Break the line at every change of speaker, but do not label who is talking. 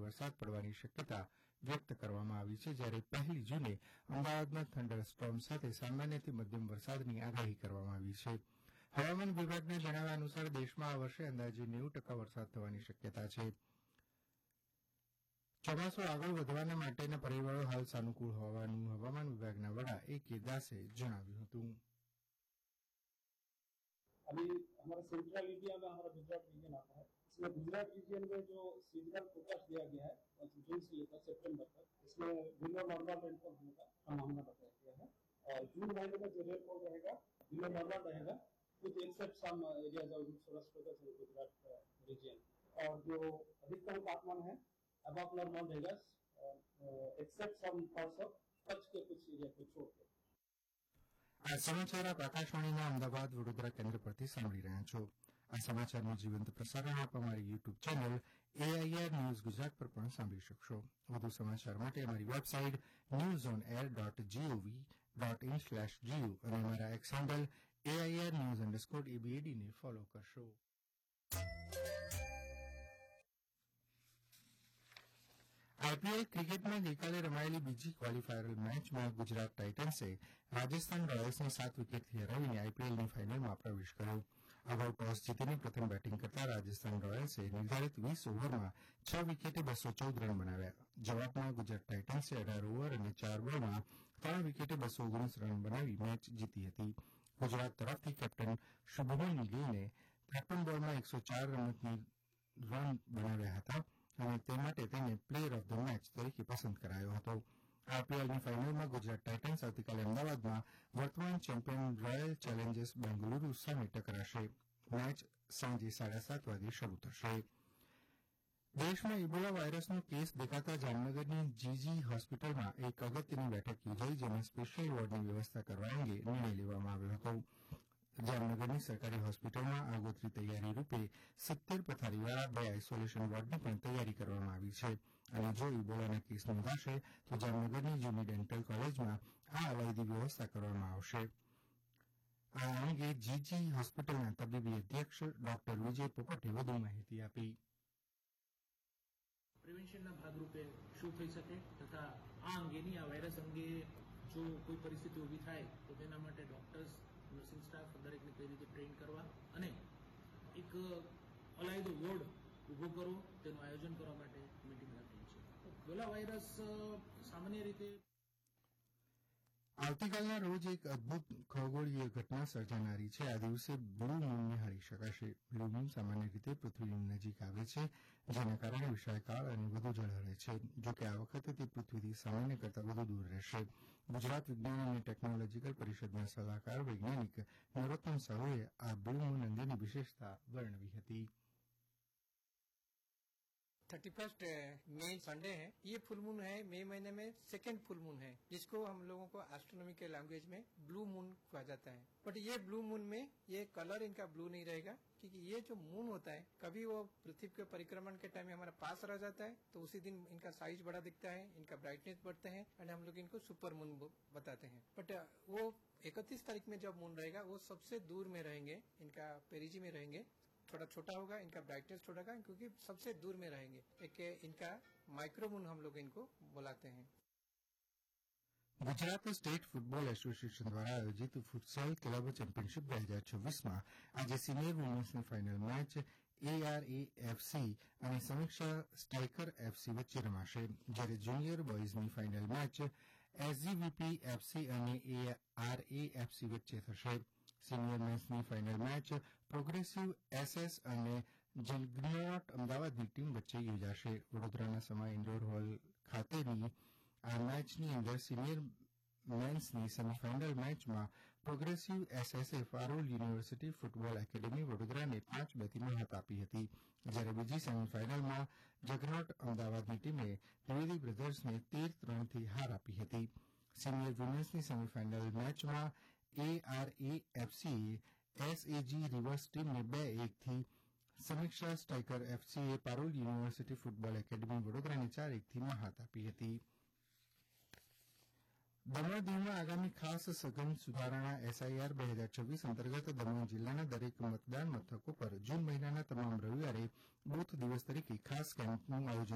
વરસાદ પડવાની શક્યતા વ્યક્ત કરવામાં આવી છે, જ્યારે 1 જૂને અમદાવાદમાં થંડર સ્ટોર્મ સાથે સામાન્યથી મધ્યમ વરસાદની આગાહી કરવામાં આવી છે. હવામાન વિભાગના જણાવ્યા અનુસાર દેશમાં આ વર્ષે અંદાજે 90% વરસાદ થવાની શક્યતા છે. ચોમાસું આગળ વધવાના માટેના પરિબળો હાલ સાનુકૂળ હોવાનું હવામાન વિભાગના વડા A.K. દાસે જણાવ્યું હતું.
अभी हमारा सेंट्रल इंडिया में हमारा गुजरात रीजन आता है. इसमें गुजरात रीजन में जो सीजनल फोरकास्ट दिया गया है जून से लेकर सितंबर तक, इसमें बिलो नॉर्मल रेनफॉल होने का संभावना बताया गया है. और जून महीने में जो रेनफॉल रहेगा बिलो नॉर्मल रहेगा, कुछ except some areas of Saurashtra Gujarat reason. और जो अधिकतम तापमान है अबव नॉर्मल रहेगा except some parts of Kutch के कुछ एरिया को छोड़कर.
આ સમાચાર આપ આકાશવાણીના અમદાવાદ વડોદરા કેન્દ્ર પરથી સાંભળી રહ્યા છો. આ સમાચારનું જીવંત પ્રસારણ આપ અમારી YouTube channel AIR news Gujarat પર પણ સાંભળી શકશો. વધુ સમાચાર માટે અમારી વેબસાઇટ newsonair.gov.in/gu અને અમારા એક્સ હેન્ડલ AIR_news_ABAD ને ફોલો કરશો. આઈપીએલ ક્રિકેટમાં ગઈકાલે રમાયેલી બીજી ક્વોલિફાયર મેચમાં ગુજરાત ટાઇટન્સે રાજસ્થાન રોયલ્સને 7 વિકેટથી હરાવીને આઈપીએલની ફાઇનલમાં પ્રવેશ કર્યો. અગાઉ ટોસ જીતીને પ્રથમ બેટિંગ કરતા રાજસ્થાન રોયલ્સે નિર્ધારિત 20 ઓવરમાં 6 વિકેટે 214 રન બનાવ્યા. જવાબમાં ગુજરાત ટાઇટન્સે 18 ઓવર અને 4 બોલમાં 3 વિકેટે 219 રન બનાવી મેચ જીતી હતી. ગુજરાત તરફથી કેપ્ટન શુભમન ગિલને 53 બોલમાં 104 રન બનાવ્યા હતા અને તે માટે તેને પ્લેયર ઓફ ધ મેચ તરીકે પસંદ કરાયો હતો. આઈપીએલની ફાઇનલમાં ગુજરાત ટાઇટન્સ આવતીકાલે અમદાવાદમાં વર્તમાન ચેમ્પિયન રોયલ ચેલેન્જર્સ બેંગલુરુ સામે ટકરાશે. મેચ સાંજે 7:30 વાગે શરૂ થશે. દેશમાં ઇબોલા વાયરસનો કેસ દેખાતા જામનગરની જીજી હોસ્પિટલમાં એક અગત્યની બેઠક યોજાઈ, જેમાં સ્પેશિયલ વોર્ડની વ્યવસ્થા કરવા અંગે નિર્ણય લેવામાં આવ્યો હતો. જામનગરની સરકારી હોસ્પિટલમાં આગોતરી તૈયારી રૂપે 70 પથારીવાળા 2 આઇસોલેશન વોર્ડની પણ તૈયારી કરવામાં આવી છે અને જો ઇબોલાના કેસ નોંધાશે તો જામનગરની જૂની ડેન્ટલ કોલેજમાં આ અલાયદી વ્યવસ્થા કરવામાં આવશે. આ અંગે જીજી હોસ્પિટલના તબીબી અધ્યક્ષ ડોક્ટર વિજય પોપટે વધુ માહિતી આપી.
પ્રિવેન્શનના ભાગરૂપે શું થઈ શકે તથા આ અંગેની આ વાયરસ અંગે જો કોઈ પરિસ્થિતિ ઊભી થાય તો તેના માટે ડોક્ટર્સ, નર્સિંગ સ્ટાફ દરેકને કઈ રીતે ટ્રેન કરવા અને એક અલાયદો વોર્ડ ઊભો કરવો તેનું આયોજન કરવા માટે મીટિંગ રાખી છે. ઇબોલા વાયરસ સામાન્ય રીતે
આવતીકાલના રોજ એક અદભુત ખગોળીય ઘટના સર્જાનારી છે. આ દિવસે બ્લુ મૂન નિહાળી શકાશે. બ્લુ મૂન સામાન્ય રીતે પૃથ્વીની નજીક આવે છે, જેના કારણે વિશાળકાય અને વધુ ઝળહળે છે. જોકે આ વખતે તે પૃથ્વીથી સામાન્ય કરતાં વધુ દૂર રહેશે. ગુજરાત વિજ્ઞાન અને ટેકનોલોજીકલ પરિષદના સલાહકાર વૈજ્ઞાનિક નરોત્તમ સાહુએ આ બ્લુ મૂન અંગેની વિશેષતા વર્ણવી હતી.
31 मई संडे है. ये फुल मून है मई महीने में सेकेंड फुल मून है, जिसको हम लोगों को एस्ट्रोनॉमी के लैंग्वेज में ब्लू मून कहा जाता है. बट ये ब्लू मून में ये कलर इनका ब्लू नहीं रहेगा, क्योंकि ये जो मून होता है कभी वो पृथ्वी के परिक्रमण के टाइम में हमारे पास रह जाता है तो उसी दिन इनका साइज बड़ा दिखता है, इनका ब्राइटनेस बढ़ते हैं और हम लोग इनको सुपर मून बताते हैं. बट वो 31 तारीख में जब मून रहेगा वो सबसे दूर में रहेंगे, इनका पेरिजी में रहेंगे, थोड़ा छोटा होगा, इनका ब्राइटनेस छोटा होगा क्योंकि सबसे दूर में रहेंगे. एक इनका माइक्रोमून हम लोग इनको बुलाते हैं.
ગુજરાત સ્ટેટ ફૂટબોલ એસોસિએશન દ્વારા આયોજિત ફુટસોલ ક્લબ ચેમ્પિયનશીપ 2026માં આજે સિનિયર વુમન્સની ફાઇનલ મેચ ARAFC અને સમીક્ષા સ્ટ્રાઇકર FC વચ્ચે રમાશે, જ્યારે junior બોયઝની final match SGVP FC અને ARAFC વચ્ચે થશે. Senior મેન્સની final match progressive SS અને જગર્નોટ અમદાવાદની ટીમ વચ્ચે યોજાશે. વડોદરાના સમા ઇન્ડોર હોલ ખાતેની આ મેચની અંદર સિનિયર મેન્સની સેમીફાઇનલ મેચમાં પ્રોગ્રેસિવ SSએ ફારૂલ યુનિવર્સિટી ફૂટબોલ એકેડેમી વડોદરાને 5-2થી મહાત આપી હતી, જ્યારે બીજી સેમીફાઇનલમાં જગર્નોટ અમદાવાદની ટીમે ત્રિવેદી બ્રધર્સને 13-3થી હાર આપી હતી. સિનિયર વુમન્સની સેમીફાઇનલ મેચમાં ARAFCએ SAG રિવર્સ ટીમને 2-1થી, સમીક્ષા striker FCએ Parul university football academy વડોદરાને 4-1થી મહાત આપી હતી. દમણ દીવમાં આગામી ખાસ સઘન સુધારણા SIR 2026 અંતર્ગત દમણ જિલ્લાના દરેક મતદાન મથકો પર જૂન મહિનાના તમામ રવિવારે બૂથ દિવસ તરીકે ખાસ કેમ્પનું આયોજન